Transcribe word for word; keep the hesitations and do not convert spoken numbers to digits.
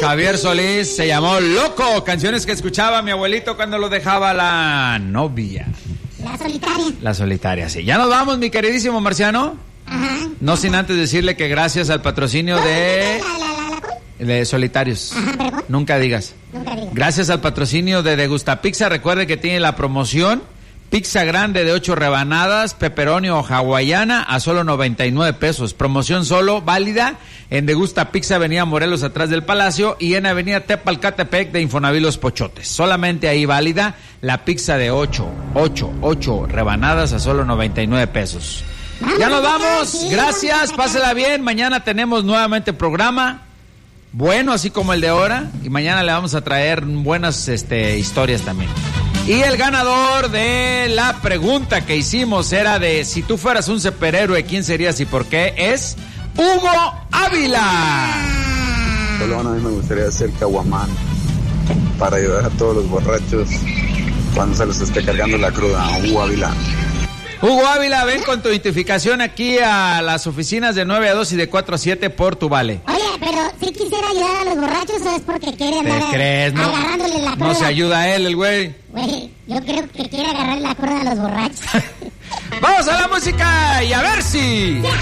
Javier Solís se llamó Loco. Canciones que escuchaba mi abuelito cuando lo dejaba la novia. La solitaria. La solitaria, sí. Ya nos vamos, mi queridísimo Marciano. Ajá. No sin antes decirle que gracias al patrocinio de... La, la, la, la, de Solitarios. Ajá, perdón. Nunca digas. Nunca digas. Gracias al patrocinio de Degusta Pizza. Recuerde que tiene la promoción pizza grande de ocho rebanadas, pepperoni o hawaiana a solo noventa y nueve pesos. Promoción solo válida en Degusta Pizza, Avenida Morelos, atrás del Palacio, y en Avenida Tepalcatepec de Infonavit Los Pochotes. Solamente ahí válida la pizza de ocho, ocho, ocho rebanadas a solo noventa y nueve pesos. Vamos, Ya nos vamos. sí, Gracias. vamos, Pásela bien. Mañana tenemos nuevamente programa. Bueno, así como el de ahora. Y mañana le vamos a traer buenas este, historias también. Y el ganador de la pregunta que hicimos era de si tú fueras un superhéroe, ¿quién serías y por qué? Es Hugo Ávila. Solo a mí me gustaría ser caguamán para ayudar a todos los borrachos cuando se los esté cargando la cruda. Hugo Ávila. Hugo Ávila, ven con tu identificación aquí a las oficinas de nueve a dos y de cuatro a siete por tu vale. Oye, pero si quisiera ayudar a los borrachos o es porque quiere ¿Te andar crees? No, agarrándole la cuerda. no se ayuda a él, el güey. Güey, yo creo que quiere agarrar la cuerda a los borrachos. Vamos a la música y a ver si...